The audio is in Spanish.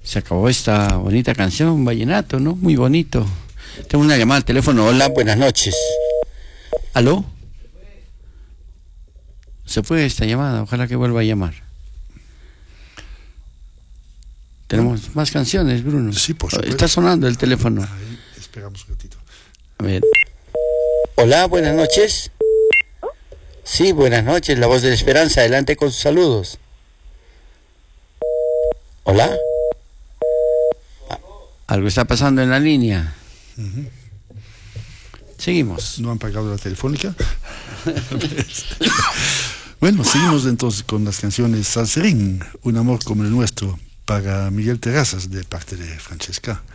Se acabó esta bonita canción, Vallenato, ¿no? Muy bonito. Tengo una llamada al teléfono. Hola, buenas noches. ¿Aló? Se fue esta llamada, ojalá que vuelva a llamar. Tenemos más canciones, Bruno. Sí, por supuesto. Está sonando el teléfono. Ahí, esperamos un ratito. A ver. Hola, buenas noches. Sí, buenas noches, la voz de la esperanza, adelante con sus saludos. Hola. Algo está pasando en la línea. Seguimos. ¿No han pagado la telefónica? Bueno, seguimos entonces con las canciones Salserín, Un amor como el nuestro, para Miguel Terrazas, de parte de Francesca.